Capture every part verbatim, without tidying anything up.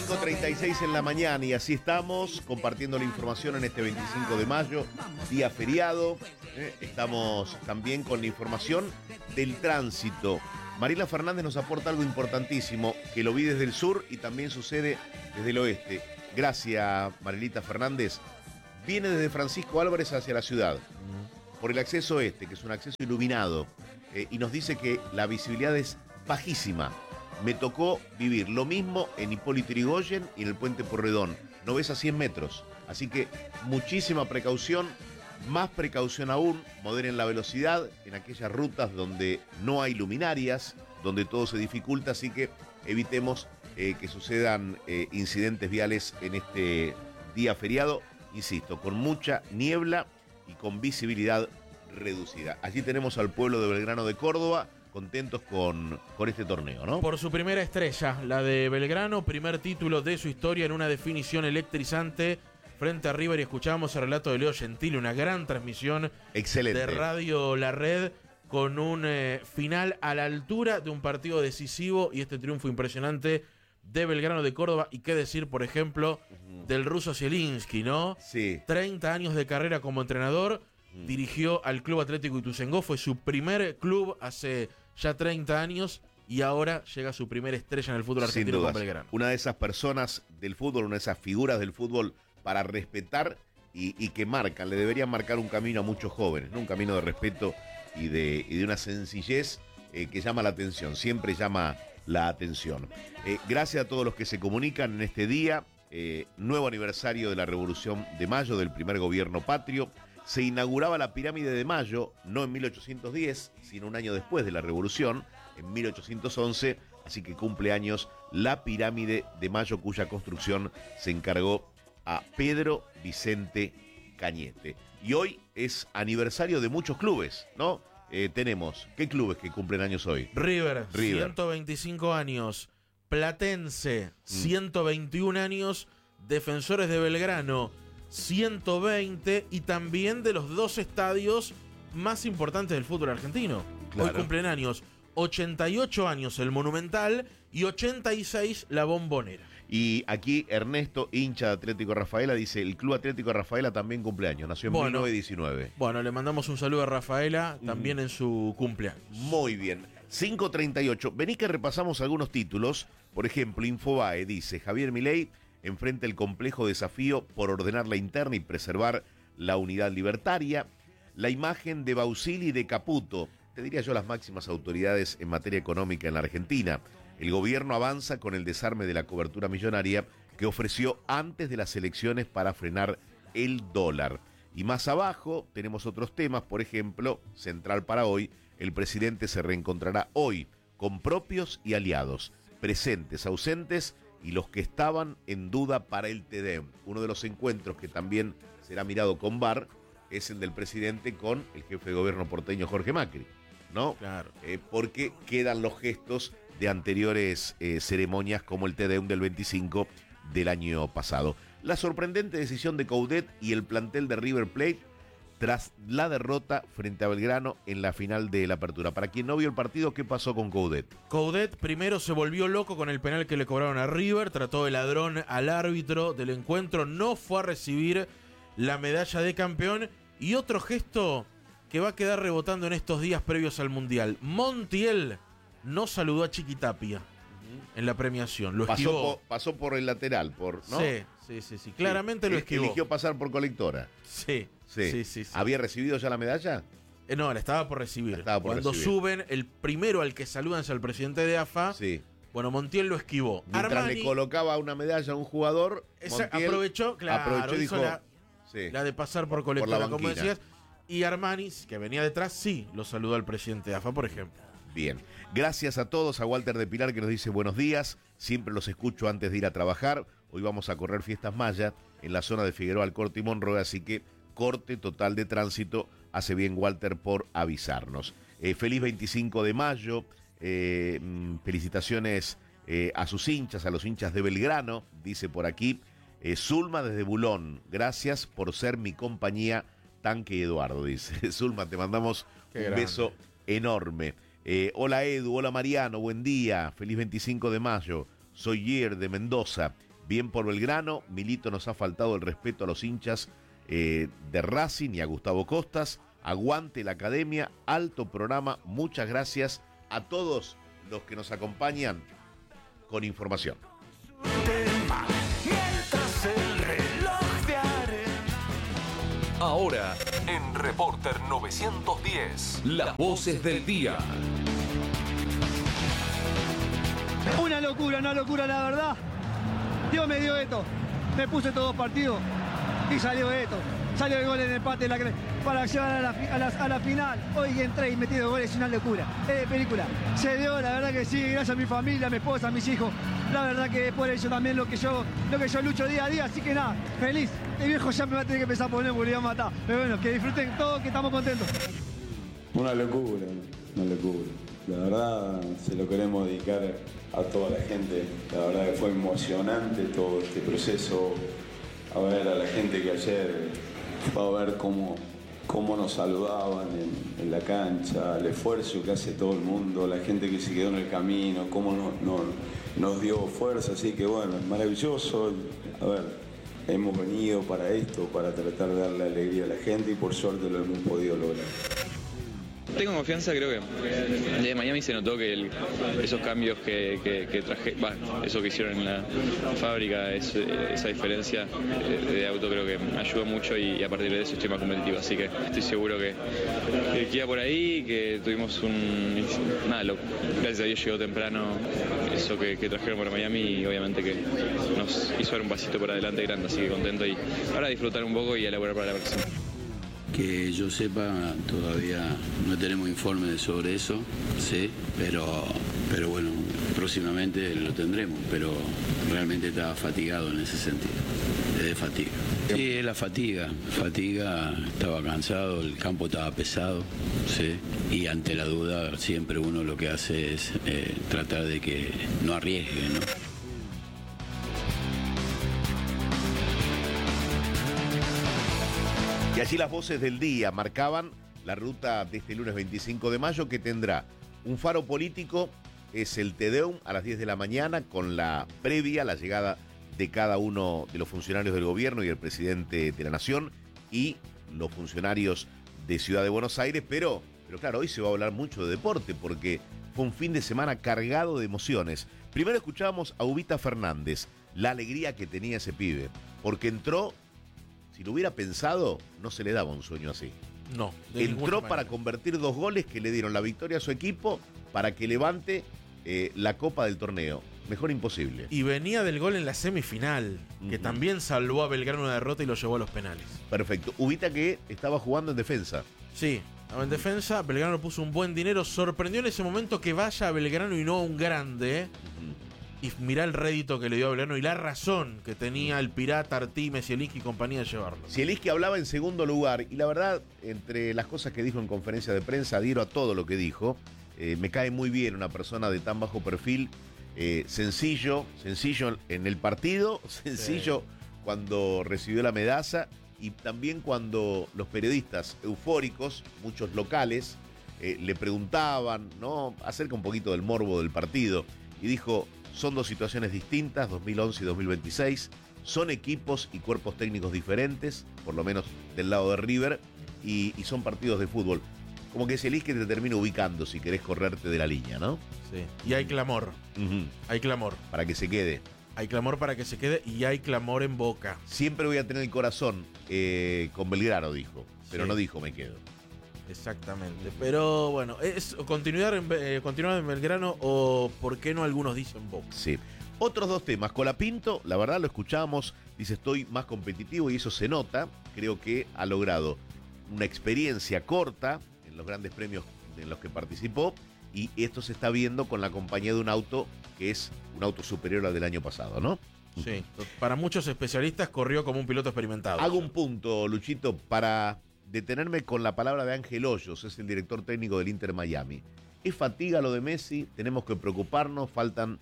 cinco treinta y seis en la mañana y así estamos compartiendo la información en este veinticinco de mayo, día feriado. Eh, estamos también con la información del tránsito. Mariela Fernández nos aporta algo importantísimo, que lo vi desde el sur y también sucede desde el oeste. Gracias, Marielita Fernández. Viene desde Francisco Álvarez hacia la ciudad, por el acceso este, que es un acceso iluminado, eh, y nos dice que la visibilidad es bajísima. Me tocó vivir lo mismo en Hipólito Yrigoyen y en el Puente Porredón. No ves a cien metros. Así que muchísima precaución, más precaución aún, moderen la velocidad en aquellas rutas donde no hay luminarias, donde todo se dificulta, así que evitemos eh, que sucedan eh, incidentes viales en este día feriado, insisto, con mucha niebla y con visibilidad reducida. Allí tenemos al pueblo de Belgrano de Córdoba, contentos con, con este torneo, ¿no? Por su primera estrella, la de Belgrano, primer título de su historia en una definición electrizante frente a River, y escuchábamos el relato de Leo Gentili, una gran transmisión excelente de Radio La Red, con un eh, final a la altura de un partido decisivo y este triunfo impresionante de Belgrano de Córdoba. Y qué decir, por ejemplo, uh-huh. del ruso Zielinski, ¿no? Sí. treinta años de carrera como entrenador, uh-huh. dirigió al Club Atlético Ituzaingó, fue su primer club hace ya treinta años y ahora llega su primera estrella en el fútbol argentino con Belgrano. Una de esas personas del fútbol, una de esas figuras del fútbol para respetar y, y que marcan, le deberían marcar un camino a muchos jóvenes, ¿no? Un camino de respeto y de, y de una sencillez eh, que llama la atención, siempre llama la atención. Eh, gracias a todos los que se comunican en este día, eh, nuevo aniversario de la Revolución de Mayo, del primer gobierno patrio. Se inauguraba la pirámide de Mayo, no en mil ochocientos diez, sino un año después de la Revolución, en mil ochocientos once, así que cumple años la pirámide de Mayo, cuya construcción se encargó a Pedro Vicente Cañete. Y hoy es aniversario de muchos clubes, ¿no? Eh, tenemos, ¿qué clubes que cumplen años hoy? River, River. ciento veinticinco años. Platense, mm. ciento veintiún años. Defensores de Belgrano, ciento veinte. Y también de los dos estadios más importantes del fútbol argentino. Claro. Hoy cumplen años. ochenta y ocho años el Monumental y ochenta y seis la Bombonera. Y aquí Ernesto, hincha de Atlético Rafaela, dice: el Club Atlético Rafaela también cumpleaños, nació en bueno, mil novecientos diecinueve. Bueno, le mandamos un saludo a Rafaela también mm. en su cumpleaños. Muy bien. cinco treinta y ocho. Vení que repasamos algunos títulos. Por ejemplo, Infobae dice: Javier Milei enfrenta el complejo desafío por ordenar la interna y preservar la unidad libertaria. La imagen de Bausili y de Caputo, te diría yo las máximas autoridades en materia económica en la Argentina. El gobierno avanza con el desarme de la cobertura millonaria que ofreció antes de las elecciones para frenar el dólar. Y más abajo tenemos otros temas, por ejemplo, central para hoy, el presidente se reencontrará hoy con propios y aliados, presentes, ausentes y los que estaban en duda para el T D E M. Uno de los encuentros que también será mirado con V A R es el del presidente con el jefe de gobierno porteño Jorge Macri, ¿no? Claro. Eh, porque quedan los gestos de anteriores eh, ceremonias como el T D E M del veinticinco del año pasado. La sorprendente decisión de Coudet y el plantel de River Plate tras la derrota frente a Belgrano en la final de la Apertura. Para quien no vio el partido, ¿qué pasó con Coudet? Coudet primero se volvió loco con el penal que le cobraron a River, trató de ladrón al árbitro del encuentro, no fue a recibir la medalla de campeón, y otro gesto que va a quedar rebotando en estos días previos al Mundial. Montiel no saludó a Chiquitapia uh-huh. en la premiación, lo esquivó. Pasó por, pasó por el lateral, por, ¿no? Sí, sí, sí, sí. claramente sí. lo esquivó. Eligió pasar por colectora. Sí, sí, sí, sí, sí. ¿Había recibido ya la medalla? Eh, no, la estaba por recibir. La estaba por Cuando recibir. suben, el primero al que saludan es al presidente de A F A. Sí. Bueno, Montiel lo esquivó. Mientras Armani, le colocaba una medalla a un jugador, esa, Montiel aprovechó, claro, aprovechó y hizo dijo, la, sí, la de pasar por colectora, por como decías. Y Armani, que venía detrás, sí lo saludó al presidente de A F A, por ejemplo. Bien, gracias a todos, a Walter de Pilar que nos dice buenos días, siempre los escucho antes de ir a trabajar, hoy vamos a correr Fiestas Maya en la zona de Figueroa, Alcorte y Monroe, así que corte total de tránsito, hace bien Walter por avisarnos. Eh, feliz veinticinco de mayo, eh, felicitaciones eh, a sus hinchas, a los hinchas de Belgrano, dice por aquí, eh, Zulma desde Bulón, gracias por ser mi compañía, Tanque Eduardo, dice. Zulma, te mandamos Qué un grande. beso enorme. Eh, hola Edu, hola Mariano, buen día, feliz veinticinco de mayo, soy Yer de Mendoza, Bien por Belgrano, Milito nos ha faltado el respeto a los hinchas eh, de Racing y a Gustavo Costas. Aguante la academia, alto programa, muchas gracias a todos los que nos acompañan con información. Ahora, en Reporter novecientos diez, las voces del día. Una locura, una locura, la verdad. Dios me dio esto. Me puse todos partidos y salió esto. Salió el gol en empate la, para llegar a la, a, la, a la final. Hoy entré y metí dos goles, una locura. Es de película. Se dio, la verdad que sí, gracias a mi familia, a mi esposa, a mis hijos. La verdad que por eso también lo que yo, lo que yo lucho día a día. Así que nada, feliz. El viejo ya me va a tener que empezar a poner porque lo voy a matar. Pero bueno, que disfruten todos, que estamos contentos. Una locura, una locura. La verdad, se lo queremos dedicar a toda la gente. La verdad que fue emocionante todo este proceso. A ver a la gente que ayer fue a ver cómo, cómo nos saludaban en, en la cancha, el esfuerzo que hace todo el mundo, la gente que se quedó en el camino, cómo no, no, nos dio fuerza. Así que bueno, es maravilloso. A ver, hemos venido para esto, para tratar de darle alegría a la gente y por suerte lo hemos podido lograr. Tengo confianza, creo que desde Miami se notó que el, esos cambios que, que, que traje, bueno, eso que hicieron en la fábrica, es, esa diferencia de, de auto creo que me ayudó mucho y, y a partir de eso estoy más competitivo, así que estoy seguro que, que queda por ahí, que tuvimos un... Nada, lo, gracias a Dios llegó temprano eso que, que trajeron para Miami y obviamente que nos hizo dar un pasito para adelante grande, así que contento y ahora disfrutar un poco y elaborar para la próxima. Que yo sepa, todavía no tenemos informes sobre eso, sí, pero, pero bueno, próximamente lo tendremos, pero realmente estaba fatigado en ese sentido, es de fatiga. Sí, es la fatiga, fatiga, estaba cansado, el campo estaba pesado, sí, y ante la duda siempre uno lo que hace es eh, tratar de que no arriesgue, ¿no? Y allí las voces del día marcaban la ruta de este lunes veinticinco de mayo, que tendrá un faro político, es el Te Deum a las diez de la mañana, con la previa, la llegada de cada uno de los funcionarios del gobierno y el presidente de la Nación y los funcionarios de Ciudad de Buenos Aires, pero, pero claro, hoy se va a hablar mucho de deporte porque fue un fin de semana cargado de emociones. Primero escuchábamos a Ubita Fernández, la alegría que tenía ese pibe, porque entró... Si lo hubiera pensado, no se le daba un sueño así. No. Entró para convertir dos goles que le dieron la victoria a su equipo para que levante eh, la copa del torneo. Mejor imposible. Y venía del gol en la semifinal, uh-huh. que también salvó a Belgrano una derrota y lo llevó a los penales. Perfecto. Ubita que estaba jugando en defensa. Sí, estaba en defensa. Belgrano puso un buen dinero. Sorprendió en ese momento que vaya a Belgrano y no a un grande, ¿eh? Uh-huh. Y mirá el rédito que le dio a Belgrano y la razón que tenía el Pirata, Artime, Zielinski y compañía de llevarlo. Zielinski hablaba en segundo lugar y la verdad, entre las cosas que dijo en conferencia de prensa, adhiero a todo lo que dijo. Eh, me cae muy bien una persona de tan bajo perfil, eh, sencillo, sencillo en el partido, sencillo sí. cuando recibió la medalla y también cuando los periodistas eufóricos, muchos locales, eh, le preguntaban, ¿no?, acerca un poquito del morbo del partido y dijo... Son dos situaciones distintas, dos mil once y dos mil veintiséis. Son equipos y cuerpos técnicos diferentes, por lo menos del lado de River, y, y son partidos de fútbol. Como que Zielinski te termina ubicando si querés correrte de la línea, ¿no? Sí. Y hay clamor. Uh-huh. Hay clamor. Para que se quede. Hay clamor para que se quede y hay clamor en Boca. Siempre voy a tener el corazón eh, con Belgrano, dijo. Pero sí. no dijo me quedo. Exactamente, pero bueno, ¿es continuar en, eh, continuar en Belgrano o por qué no algunos dicen Boca? Sí. Otros dos temas. Colapinto, la verdad lo escuchamos, dice estoy más competitivo y eso se nota. Creo que ha logrado una experiencia corta en los grandes premios en los que participó y esto se está viendo con la compañía de un auto que es un auto superior al del año pasado, ¿no? Sí, para muchos especialistas corrió como un piloto experimentado. Hago un punto, Luchito, para... detenerme con la palabra de Ángel Hoyos, es el director técnico del Inter Miami. ¿Es fatiga lo de Messi? ¿Tenemos que preocuparnos? Faltan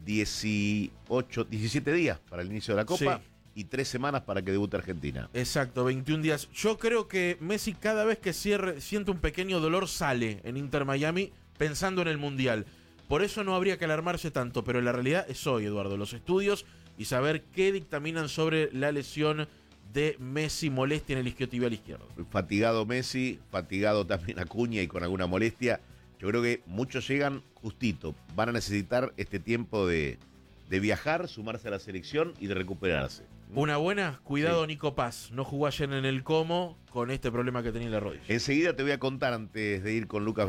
dieciocho, diecisiete días para el inicio de la Copa sí. y tres semanas para que debute Argentina. Exacto, veintiún días. Yo creo que Messi cada vez que cierre, siente un pequeño dolor, sale en Inter Miami pensando en el Mundial. Por eso no habría que alarmarse tanto, pero la realidad es hoy, Eduardo. Los estudios y saber qué dictaminan sobre la lesión de Messi, molestia en el isquiotibial izquierdo. Fatigado Messi, fatigado también Acuña y con alguna molestia. Yo creo que muchos llegan justito. Van a necesitar este tiempo de, de viajar, sumarse a la selección y de recuperarse. Una buena, cuidado Sí. Nico Paz. No jugó ayer en el Como con este problema que tenía en la rodilla. Enseguida te voy a contar, antes de ir con Lucas